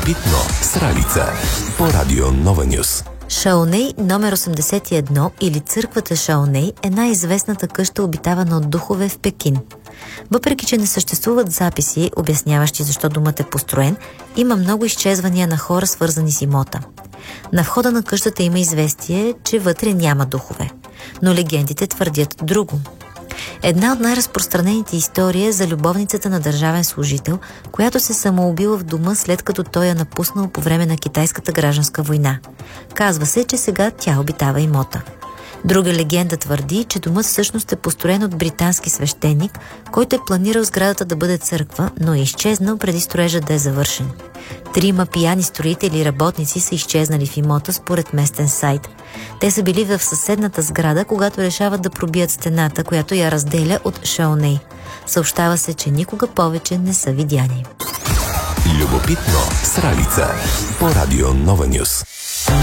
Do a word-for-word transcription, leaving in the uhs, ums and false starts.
Любопитно с Ралица по радио Нова Нюс. Шаоней номер осемдесет и едно или църквата Шаоней е най-известната къща, обитавана от духове в Пекин. Въпреки че не съществуват записи, обясняващи защо домът е построен, има много изчезвания на хора, свързани с имота. На входа на къщата има известие, че вътре няма духове, но легендите твърдят друго. Една от най-разпространените истории е за любовницата на държавен служител, която се самоубила в дома, след като той я напуснал по време на китайската гражданска война. Казва се, че сега тя обитава имота. Друга легенда твърди, че домът всъщност е построен от британски свещеник, който е планирал сградата да бъде църква, но е изчезнал преди строежа да е завършен. Трима пияни строители и работници са изчезнали в имота според местен сайт. Те са били в съседната сграда, когато решават да пробият стената, която я разделя от Шаоней. Съобщава се, че никога повече не са видяни. Любопитно с Ралица по радио Нова Нюс.